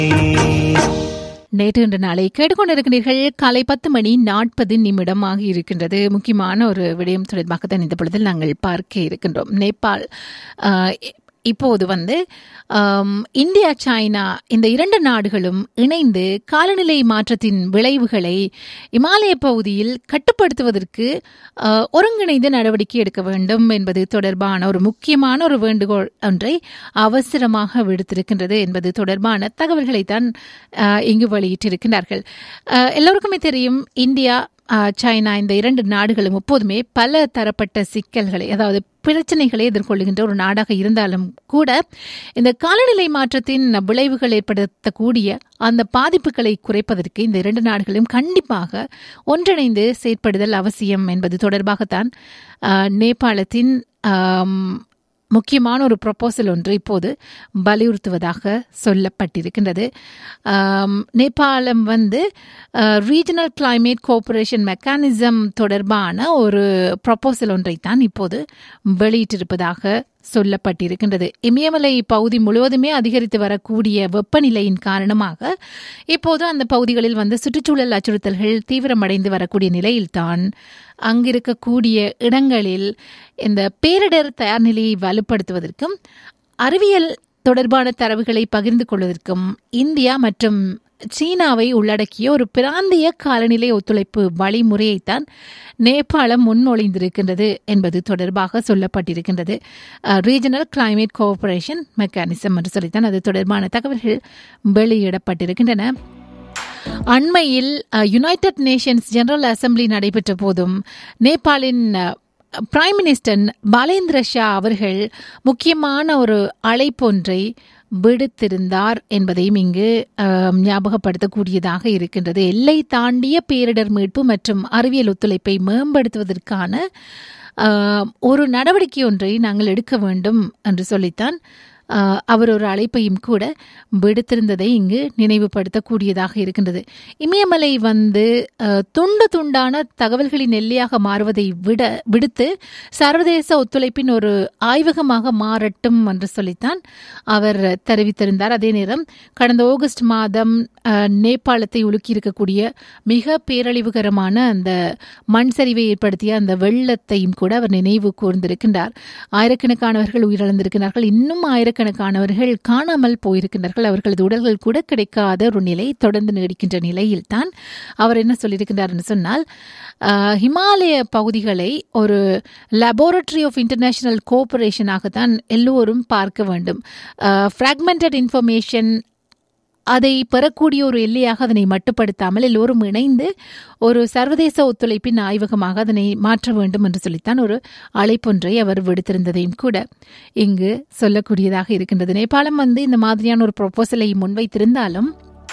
நேற்று இன்று நாளை கேட்டுக்கொண்டிருக்கிறீர்கள். காலை 10:40 ஆகி இருக்கின்றது. முக்கியமான ஒரு விடயம் தொடர்பாக தான் இந்த பொழுதில் நாங்கள் பார்க்க இருக்கின்றோம். நேபாள் இப்போது இந்தியா, சைனா இந்த இரண்டு நாடுகளும் இணைந்து காலநிலை மாற்றத்தின் விளைவுகளை இமாலய பகுதியில் கட்டுப்படுத்துவதற்கு ஒருங்கிணைந்து நடவடிக்கை எடுக்க வேண்டும் என்பது தொடர்பான ஒரு முக்கியமான ஒரு வேண்டுகோள் ஒன்றை அவசரமாக விடுத்திருக்கின்றது என்பது தொடர்பான தகவல்களை தான் இங்கு வெளியிட்டிருக்கிறார்கள். எல்லோருக்குமே தெரியும், இந்தியா, சைனா இந்த இரண்டு நாடுகளும் எப்போதுமே பல தரப்பட்ட சிக்கல்களை, அதாவது பிரச்சனைகளை எதிர்கொள்கின்ற ஒரு நாடாக இருந்தாலும் கூட இந்த காலநிலை மாற்றத்தின் விளைவுகள் ஏற்படுத்தக்கூடிய அந்த பாதிப்புகளை குறைப்பதற்கு இந்த இரண்டு நாடுகளும் கண்டிப்பாக ஒன்றிணைந்து செயற்படுதல் அவசியம் என்பது தொடர்பாகத்தான் நேபாளத்தின் முக்கியமான ஒரு ப்ரொபோசல் ஒன்று இப்போது வலியுறுத்துவதாக சொல்லப்பட்டிருக்கின்றது. நேபாளம் ரீஜனல் கிளைமேட் கோஆபரேஷன் மெக்கானிசம் தொடர்பான ஒரு ப்ரொபோசல் ஒன்றைத்தான் இப்போது வெளியிட்டிருப்பதாக சொல்லப்பட்டிருக்கின்றது. இமயமலை பகுதி முழுவதுமே அதிகரித்து வரக்கூடிய வெப்பநிலையின் காரணமாக இப்போது அந்த பகுதிகளில் சுற்றுச்சூழல் அச்சுறுத்தல்கள் தீவிரமடைந்து வரக்கூடிய நிலையில்தான் அங்கிருக்கக்கூடிய இடங்களில் இந்த பேரிடர் தயார் நிலையை வலுப்படுத்துவதற்கும் அறிவியல் தொடர்பான தரவுகளை பகிர்ந்து கொள்வதற்கும் இந்தியா மற்றும் சீனாவை உள்ளடக்கிய ஒரு பிராந்திய காலநிலை ஒத்துழைப்பு வழிமுறையைத்தான் நேபாளம் முன்மொழிந்திருக்கின்றது என்பது தொடர்பாக சொல்லப்பட்டிருக்கின்றது. ரீஜனல் கிளைமேட் கோஆபரேஷன் மெக்கானிசம் என்று சொல்லித்தான் அது தொடர்பான தகவல்கள் வெளியிடப்பட்டிருக்கின்றன. அண்மையில் யுனைடெட் நேஷன்ஸ் ஜெனரல் அசம்பிளி நடைபெற்ற போதும் நேபாளின் பிரைம் மினிஸ்டர் பாலேந்திர ஷா அவர்கள் முக்கியமான ஒரு அழைப்பொன்றை விடுத்திருந்தார் என்பதையும் இங்கு ஞாபகப்படுத்தக்கூடியதாக இருக்கின்றது. எல்லை தாண்டிய பேரிடர் மீட்பு மற்றும் அறிவியல் ஒத்துழைப்பை மேம்படுத்துவதற்கான ஒரு நடவடிக்கை ஒன்றை நாங்கள் எடுக்க வேண்டும் என்று சொல்லித்தான் அவர் ஒரு அழைப்பையும் கூட விடுத்திருந்ததை இங்கு நினைவுபடுத்தக்கூடியதாக இருக்கின்றது. இமயமலை துண்டு துண்டான தகவல்களின் எல்லையாக மாறுவதை விடுத்து சர்வதேச ஒத்துழைப்பின் ஒரு ஆய்வகமாக மாறட்டும் என்று சொல்லித்தான் அவர் தெரிவித்திருந்தார். அதே நேரம் கடந்த ஆகஸ்ட் மாதம் நேபாளத்தை உலுக்கி இருக்கக்கூடிய மிக பேரழிவுகரமான அந்த மண் சரிவை ஏற்படுத்திய அந்த வெள்ளத்தையும் கூட அவர் நினைவு கூர்ந்திருக்கின்றார். ஆயிரக்கணக்கானவர்கள் உயிரிழந்திருக்கிறார்கள். இன்னும் ஆயிரக்கணக்கானவர்கள் காணாமல் போயிருக்கின்றார்கள். அவர்களது உடல்கள் கூட கிடைக்காத ஒரு நிலை தொடர்ந்து நீடிக்கின்ற நிலையில் தான் அவர் என்ன சொல்லியிருக்கிறார் என்று சொன்னால், ஹிமாலய பகுதிகளை ஒரு லேபோரட்டரி ஆஃப் இன்டர்நேஷனல் கோஆபரேஷனாக தான் எல்லோரும் பார்க்க வேண்டும். ஃப்ராக்மெண்டட் இன்ஃபர்மேஷன் அதை பெறக்கூடிய ஒரு எல்லையாக அதனை மட்டுப்படுத்தாமல் எல்லோரும் இணைந்து ஒரு சர்வதேச ஒத்துழைப்பின் ஆய்வகமாக அதனை மாற்ற வேண்டும் என்று சொல்லித்தான் ஒரு அழைப்பொன்றை அவர் விடுத்திருந்ததையும் கூட இங்கு சொல்லக்கூடியதாக இருக்கின்றது. நேபாளம் இந்த மாதிரியான ஒரு ப்ரொபோசலை முன்வைத்திருந்தாலும்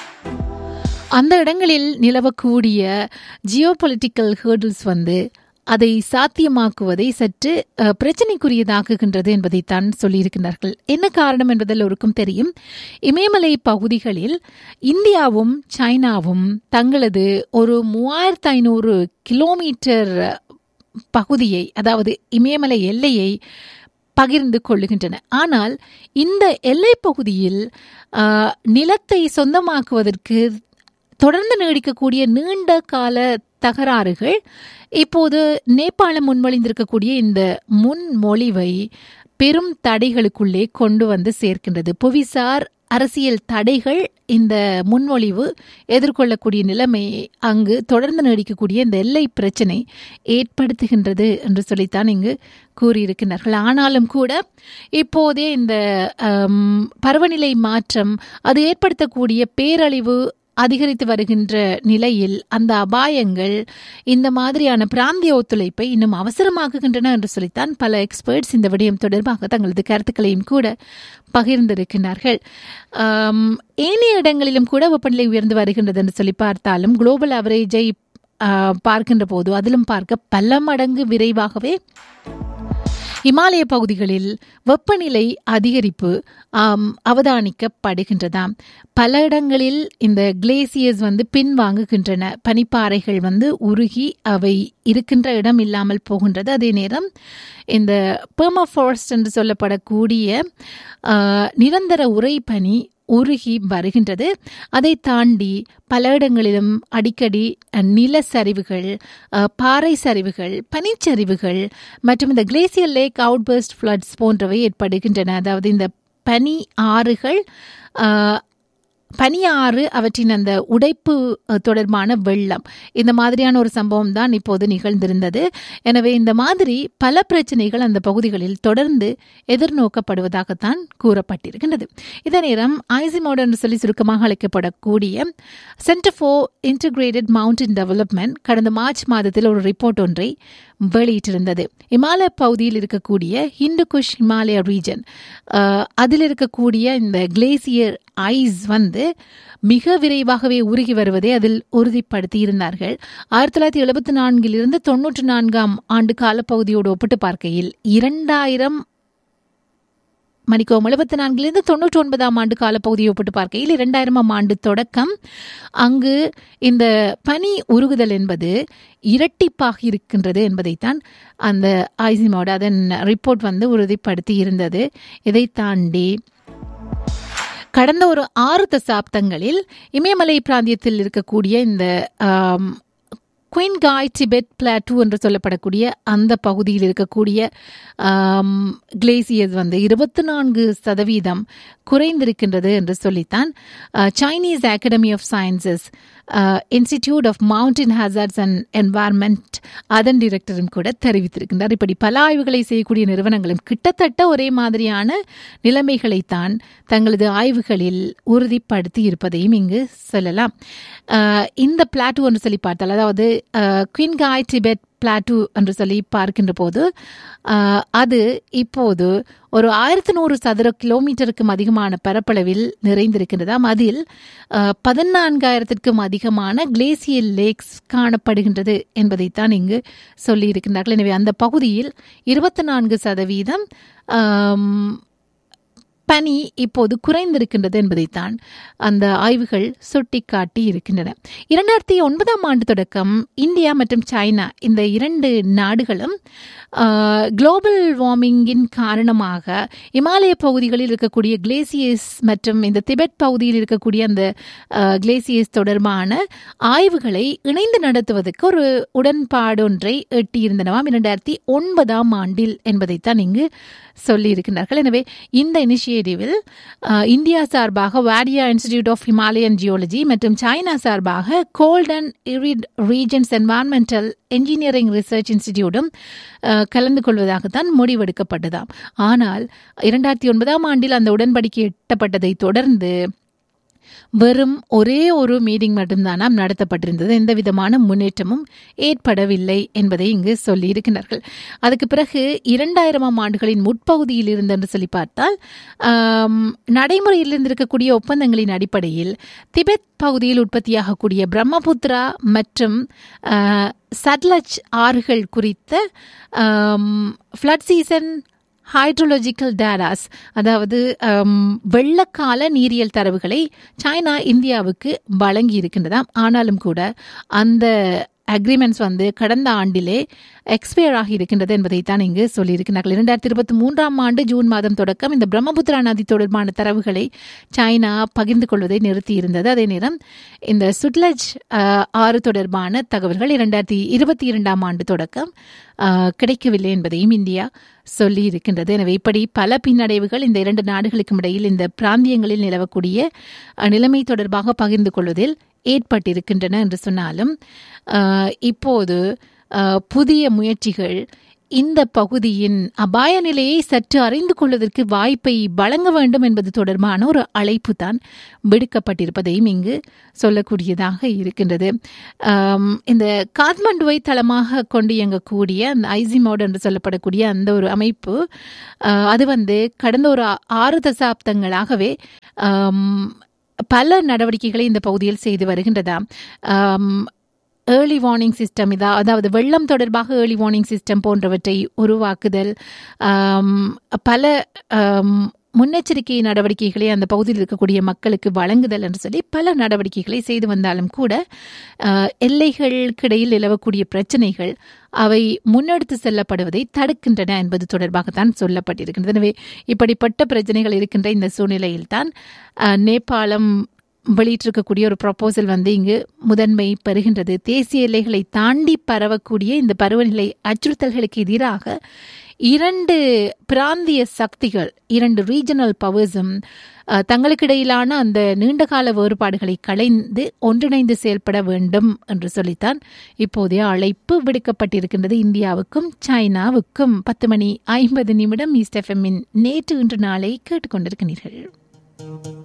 அந்த இடங்களில் நிலவக்கூடிய ஜியோபொலிட்டிக்கல் ஹேர்டில்ஸ் அதை சாத்தியமாக்குவதை சற்று பிரச்சனைக்குரியதாக்குகின்றது என்பதைத்தான் சொல்லியிருக்கிறார்கள். என்ன காரணம் என்பதில் ஒருக்கும் தெரியும். இமயமலை பகுதிகளில் இந்தியாவும் சைனாவும் தங்களது ஒரு 3500 கிலோமீட்டர் பகுதியை, அதாவது இமயமலை எல்லையை பகிர்ந்து கொள்ளுகின்றன. ஆனால் இந்த எல்லை பகுதியில் நிலத்தை சொந்தமாக்குவதற்கு தொடர்ந்து நீடிக்கக்கூடிய நீண்ட கால தகராறுகள் இப்போது நேபாளம் முன்மொழிந்திருக்கக்கூடிய இந்த முன்மொழிவை பெரும் தடைகளுக்குள்ளே கொண்டு சேர்க்கின்றது. புவிசார் அரசியல் தடைகள் இந்த முன்மொழிவு எதிர்கொள்ளக்கூடிய நிலைமையை அங்கு தொடர்ந்து நீடிக்கக்கூடிய இந்த எல்லை பிரச்சனை ஏற்படுத்துகின்றது என்று சொல்லித்தான் இங்கு கூறியிருக்கிறார்கள். ஆனாலும் கூட இப்போதே இந்த பருவநிலை மாற்றம் அது ஏற்படுத்தக்கூடிய பேரழிவு அதிகரித்து வருகின்ற நிலையில் அந்த அபாயங்கள் இந்த மாதிரியான பிராந்திய ஒத்துழைப்பை இன்னும் அவசரமாக்குகின்றன என்று சொல்லித்தான் பல எக்ஸ்பர்ட்ஸ் இந்த விடயம் தொடர்பாக தங்களது கருத்துக்களையும் கூட பகிர்ந்திருக்கிறார்கள். ஏனைய இடங்களிலும் கூட வெப்பநிலை உயர்ந்து வருகின்றது என்று சொல்லி பார்த்தாலும் குளோபல் அவரேஜை பார்க்கின்ற போது அதிலும் பார்க்க பல மடங்கு விரைவாகவே இமாலய பகுதிகளில் வெப்பநிலை அதிகரிப்பு அவதானிக்கப்படுகின்றதாம். பல இடங்களில் இந்த கிளேசியர்ஸ் பின்வாங்குகின்றன. பனிப்பாறைகள் உருகி அவை இருக்கின்ற இடம் இல்லாமல் போகின்றது. அதே நேரம் இந்த பெர்மாஃபாரஸ்ட் என்று சொல்லப்படக்கூடிய நிரந்தர உறைபனி உருகி வருகின்றது. அதை தாண்டி பல இடங்களிலும் அடிக்கடி நிலச்சரிவுகள், பாறை சரிவுகள், பனிச்சரிவுகள் மற்றும் இந்த கிளேசியர் லேக் அவுட்பர்ஸ்ட் ஃப்ளட்ஸ் போன்றவை ஏற்படுகின்றன. அதாவது இந்த பனி ஆறுகள், பனியாறு அவற்றின் அந்த உடைப்பு தொடர்பான வெள்ளம், இந்த மாதிரியான ஒரு சம்பவம் தான் இப்போது நிகழ்ந்திருந்தது. எனவே இந்த மாதிரி பல பிரச்சனைகள் அந்த பகுதிகளில் தொடர்ந்து எதிர்நோக்கப்படுவதாகத்தான் கூறப்பட்டிருக்கின்றது. இதே நேரம் ஐசிமோட் என்று சொல்லி சுருக்கமாக அழைக்கப்படக்கூடிய centre for integrated mountain development கடந்த மார்ச் மாதத்தில் ஒரு ரிப்போர்ட் ஒன்றை வெளியிட்டிருந்தது. இமாலய பகுதியில் இருக்கக்கூடிய ஹிந்து குஷ் ஹிமாலய ரீஜன், அதில் இருக்கக்கூடிய இந்த கிளேசியர் ஐஸ் மிக விரைவாகவே உருகி வருவதை அதில் உறுதிப்படுத்தி இருந்தார்கள். 1974 94 ஆண்டு காலப்பகுதியோடு ஒப்பிட்டு பார்க்கையில் 74 99 ஆண்டு காலப்பகுதியை ஒப்பிட்டு பார்க்கையில் 2000 ஆண்டு தொடக்கம் அங்கு இந்த பனி உருகுதல் என்பது இரட்டிப்பாக இருக்கின்றது என்பதைத்தான் அந்த ஐசிமோட் அதன் ரிப்போர்ட் உறுதிப்படுத்தி இருந்தது. இதை தாண்டி கடந்த ஒரு 6 தசாப்தங்களில் இமயமலை பிராந்தியத்தில் இருக்கக்கூடிய இந்த குயின்காய் டிபெட் பிளாட்டூ என்று சொல்லப்படக்கூடிய அந்த பகுதியில் இருக்கக்கூடிய கிளேசியர்ஸ் 24% குறைந்திருக்கின்றது என்று சொல்லித்தான் Chinese academy of sciences institute of mountain hazards and environment அதன் டிரெக்டரும் கூட தெரிவித்திருக்கின்றார். இப்படி பல ஆய்வுகளை செய்யக்கூடிய நிறுவனங்களும் கிட்டத்தட்ட ஒரே மாதிரியான நிலைமைகளைத்தான் தங்களது ஆய்வுகளில் உறுதிப்படுத்தி இருப்பதையும் இங்கு சொல்லலாம். இந்த பிளாட்டூ என்று சொல்லி பார்த்தால், அதாவது குயின்காய் டிபெட் பிளாட்டூ என்று சொல்லி பார்க்கின்ற போது அது இப்போது ஒரு 1100 சதுர கிலோமீட்டருக்கும் அதிகமான பரப்பளவில் நிறைந்திருக்கின்றதாம். அதில் 14,000க்கும் அதிகமான கிளேசியர் லேக்ஸ் காணப்படுகின்றது என்பதைத்தான் இங்கு சொல்லியிருக்கின்றார்கள். எனவே அந்த பகுதியில் 24% பனி இப்போது குறைந்திருக்கின்றது என்பதைத்தான் அந்த ஆய்வுகள் சுட்டிக்காட்டி இருக்கின்றன. 2009 ஆண்டு தொடக்கம் இந்தியா மற்றும் சைனா இந்த 2 நாடுகளும் குளோபல் வார்மிங்கின் காரணமாக இமாலய பகுதிகளில் இருக்கக்கூடிய கிளேசியர்ஸ் மற்றும் இந்த திபெத் பகுதியில் இருக்கக்கூடிய அந்த கிளேசியர்ஸ் தொடர்பான ஆய்வுகளை இணைந்து நடத்துவதற்கு ஒரு உடன்பாடு ஒன்றை எட்டியிருந்தனவாம் 2009 ஆண்டில் என்பதைத்தான் இங்கு சொல்லியிருக்கிறார்கள். எனவே இந்த இனிஷியேட்டிவில் இந்தியா சார்பாக Wadia institute of Himalayan geology மற்றும் சைனா சார்பாக gold and இரிட் regions environmental engineering research இன்ஸ்டிடியூட்டும் கலந்து கொள்வதாகத்தான் முடிவெடுக்கப்பட்டதாம். ஆனால் 2009 ஆண்டில் அந்த உடன்படிக்கை எட்டப்பட்டதை தொடர்ந்து வெறும் ஒரே ஒரு மீட்டிங் மட்டும்தான் நடத்தப்பட்டிருந்தது. எந்த விதமான முன்னேற்றமும் ஏற்படவில்லை என்பதை இங்கு சொல்லி இருக்கிறார்கள். அதுக்கு பிறகு 2000 ஆண்டுகளின் முற்பகுதியில் இருந்து என்று சொல்லி பார்த்தால் நடைமுறையில் இருந்திருக்கக்கூடிய ஒப்பந்தங்களின் அடிப்படையில் திபெத் பகுதியில் உற்பத்தியாகக்கூடிய பிரம்மபுத்திரா மற்றும் சட்லஜ் ஆறுகள் குறித்த ஃப்ளட் சீசன் ஹைட்ரோலஜிக்கல் டேட்டாஸ், அதாவது வெள்ளக்கால நீரியல் தரவுகளை சைனா இந்தியாவுக்கு வழங்கி இருக்கின்றதாம். ஆனாலும் கூட அந்த அக்ரிமெண்ட்ஸ் கடந்த ஆண்டிலே எக்ஸ்பயர் ஆகி இருக்கின்றது என்பதைத்தான் இங்கு சொல்லியிருக்கிறார்கள். 2023 ஆண்டு ஜூன் மாதம் தொடக்கம் இந்த பிரம்மபுத்திரா நதி தொடர்பான தரவுகளை சைனா பகிர்ந்து கொள்வதை நிறுத்தியிருந்தது. அதே நேரம் இந்த சுட்லஜ் ஆறு தொடர்பான தகவல்கள் 2022 ஆண்டு தொடக்கம் கிடைக்கவில்லை என்பதையும் இந்தியா சொல்லி இருக்கின்றது. எனவே இப்படி பல பின்னடைவுகள் இந்த 2 நாடுகளுக்கும் இடையில் இந்த பிராந்தியங்களில் நிலவக்கூடிய நிலைமை தொடர்பாக பகிர்ந்து கொள்வதில் ஏற்பட்டிருக்கின்றன என்று சொன்னாலும் இப்போது புதிய முயற்சிகள் இந்த பகுதியின் அபாய நிலையை சற்று அறிந்து கொள்வதற்கு வாய்ப்பை வழங்க வேண்டும் என்பது தொடர்பான ஒரு அழைப்பு தான் விடுக்கப்பட்டிருப்பதையும் இங்கு சொல்லக்கூடியதாக இருக்கின்றது. இந்த காத்மண்டுவை தளமாக கொண்டு இயங்கக்கூடிய அந்த ஐசிமோட் என்று சொல்லப்படக்கூடிய அந்த ஒரு அமைப்பு அது கடந்த ஒரு 6 தசாப்தங்களாகவே பல நடவடிக்கைகளை இந்த பகுதியில் செய்து வருகின்றதா. ஏர்லி வார்னிங் சிஸ்டம், அதாவது வெள்ளம் தொடர்பாக ஏர்லி வார்னிங் சிஸ்டம் போன்றவற்றை உருவாக்குதல், பல முன்னெச்சரிக்கை நடவடிக்கைகளை அந்த பகுதியில் இருக்கக்கூடிய மக்களுக்கு வழங்குதல் என்று சொல்லி பல நடவடிக்கைகளை செய்து வந்தாலும் கூட எல்லைகளுக்கிடையில் நிலவக்கூடிய பிரச்சனைகள் அவை முன்னெடுத்து செல்லப்படுவதை தடுக்கின்றன என்பது தொடர்பாகத்தான் சொல்லப்பட்டிருக்கின்றது. எனவே இப்படிப்பட்ட பிரச்சனைகள் இருக்கின்ற இந்த சூழ்நிலையில்தான் நேபாளம் வெளியிட்டிருக்கக்கூடிய ஒரு ப்ரொபோசல் இங்கு முதன்மை பெறுகின்றது. தேசிய எல்லைகளை தாண்டி பரவக்கூடிய இந்த பருவநிலை அச்சுறுத்தல்களுக்கு எதிராக 2 பிராந்திய சக்திகள், 2 ரீஜனல் பவர்ஸும் தங்களுக்கிடையிலான அந்த நீண்டகால வேறுபாடுகளை களைந்து ஒன்றிணைந்து செயல்பட வேண்டும் என்று சொல்லித்தான் இப்போதைய அழைப்பு விடுக்கப்பட்டிருக்கின்றது இந்தியாவுக்கும் சைனாவுக்கும். 10:50 ஈஸ்ட் எஃப்எம்மின் நேற்று இன்று நாளை கேட்டுக்கொண்டிருக்கிறீர்கள்.